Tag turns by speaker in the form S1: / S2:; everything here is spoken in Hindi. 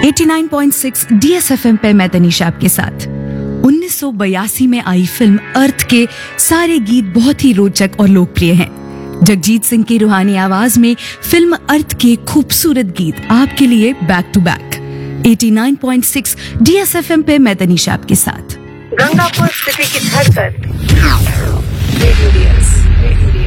S1: 89.6 DSFM पे मैं तनीषा आपके साथ। 1982 में आई फिल्म अर्थ के सारे गीत बहुत ही रोचक और लोकप्रिय हैं। जगजीत सिंह की रूहानी आवाज में फिल्म अर्थ के खूबसूरत गीत आपके लिए बैक टू बैक। 89.6 DSFM पे मैं तनीषा आपके साथ।
S2: गंगापुर सिटी की धड़कन रेडियो